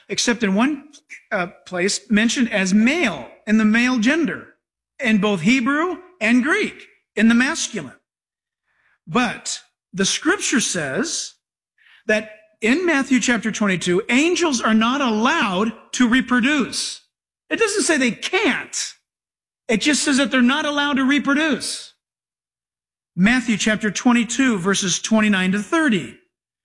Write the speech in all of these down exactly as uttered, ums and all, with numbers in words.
except in one uh, place mentioned as male, in the male gender, in both Hebrew and Greek, in the masculine. But the scripture says that in Matthew chapter twenty-two, angels are not allowed to reproduce. It doesn't say they can't. It just says that they're not allowed to reproduce. Matthew chapter twenty-two, verses twenty-nine to thirty.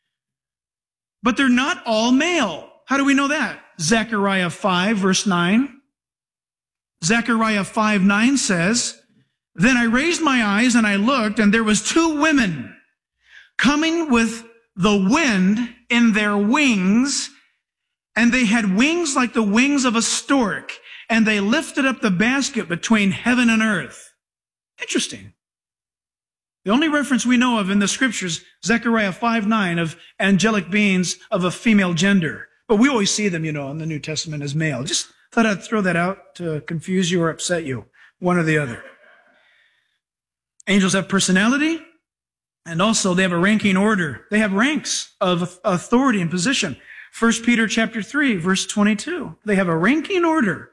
But they're not all male. How do we know that? Zechariah five, verse nine. Zechariah five, nine says, "Then I raised my eyes and I looked, and there was two women coming with the wind in their wings, and they had wings like the wings of a stork, and they lifted up the basket between heaven and earth." Interesting. The only reference we know of in the scriptures, Zechariah five nine, of angelic beings of a female gender. But we always see them, you know, in the New Testament as male. Just thought I'd throw that out to confuse you or upset you, one or the other. Angels have personality, and also they have a ranking order. They have ranks of authority and position. First Peter chapter three, verse twenty-two. They have a ranking order.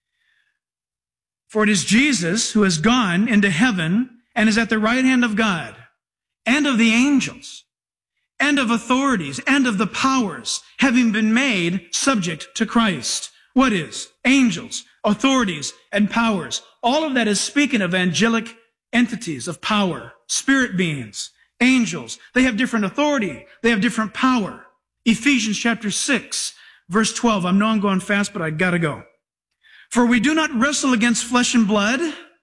"For it is Jesus who has gone into heaven and is at the right hand of God, and of the angels, and of authorities, and of the powers, having been made subject to Christ." What is? Angels, authorities, and powers. All of that is speaking of angelic entities of power, spirit beings, angels. They have different authority. They have different power. Ephesians chapter six, verse twelve. I know I'm going fast, but I gotta go. "For we do not wrestle against flesh and blood."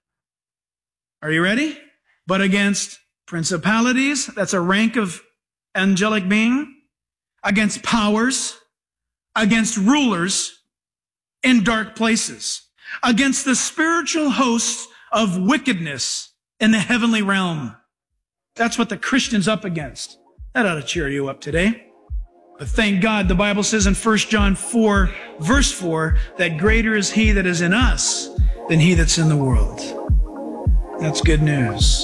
Are you ready? "But against principalities," that's a rank of angelic being, "against powers, against rulers in dark places, against the spiritual hosts of wickedness in the heavenly realm." That's what the Christian's up against. That ought to cheer you up today. But thank God the Bible says in First John four, verse four, that greater is he that is in us than he that's in the world. That's good news.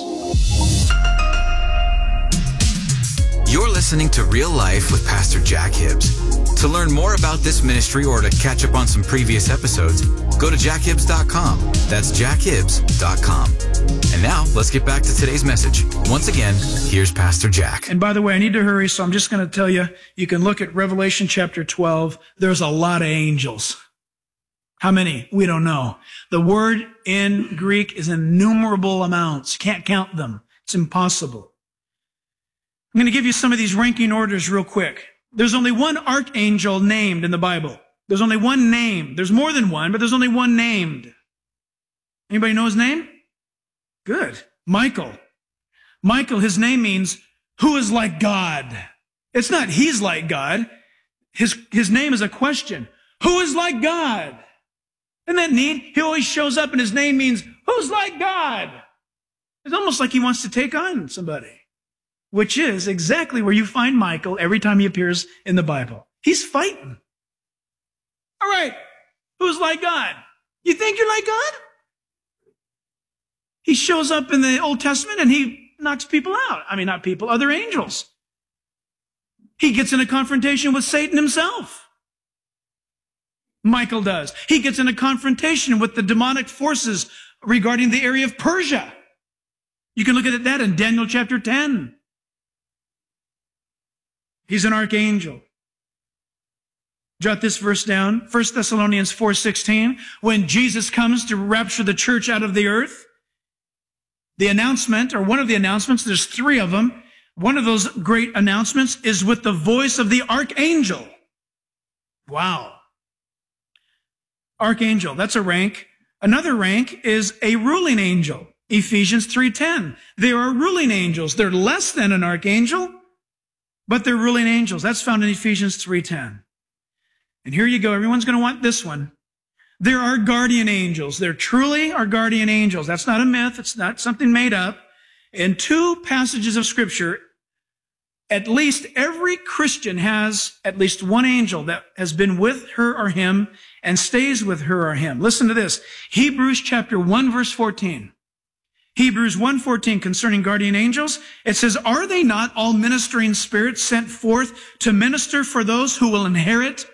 You're listening to Real Life with Pastor Jack Hibbs. To learn more about this ministry or to catch up on some previous episodes, go to jack hibbs dot com. That's jack hibbs dot com. And now, let's get back to today's message. Once again, here's Pastor Jack. And by the way, I need to hurry, so I'm just going to tell you, you can look at Revelation chapter twelve. There's a lot of angels. How many? We don't know. The word in Greek is innumerable amounts. You can't count them. It's impossible. I'm going to give you some of these ranking orders real quick. There's only one archangel named in the Bible. There's only one name. There's more than one, but there's only one named. Anybody know his name? Good. Michael. Michael, his name means who is like God. It's not he's like God. His, his name is a question. Who is like God? Isn't that neat? He always shows up and his name means who's like God? It's almost like he wants to take on somebody, which is exactly where you find Michael every time he appears in the Bible. He's fighting. All right, who's like God? You think you're like God? He shows up in the Old Testament and he knocks people out. I mean, not people, other angels. He gets in a confrontation with Satan himself. Michael does. He gets in a confrontation with the demonic forces regarding the area of Persia. You can look at that in Daniel chapter ten. He's an archangel. Jot this verse down. First Thessalonians four sixteen. When Jesus comes to rapture the church out of the earth, the announcement, or one of the announcements, there's three of them. One of those great announcements is with the voice of the archangel. Wow. Archangel, that's a rank. Another rank is a ruling angel. Ephesians three ten. They are ruling angels. They're less than an archangel, but they're ruling angels. That's found in Ephesians three ten. And here you go. Everyone's going to want this one. There are guardian angels. There truly are guardian angels. That's not a myth. It's not something made up. In two passages of Scripture, at least every Christian has at least one angel that has been with her or him and stays with her or him. Listen to this. Hebrews chapter one, verse fourteen. Hebrews one fourteen concerning guardian angels. It says, "Are they not all ministering spirits sent forth to minister for those who will inherit